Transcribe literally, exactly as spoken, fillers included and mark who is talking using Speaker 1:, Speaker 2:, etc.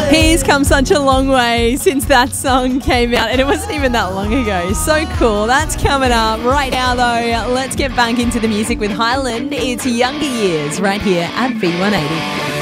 Speaker 1: He's come such a long way since that song came out, and it wasn't even that long ago. So cool. That's coming up. Right now, though, let's get back into the music with Highland. It's Younger Years right here at B one eighty.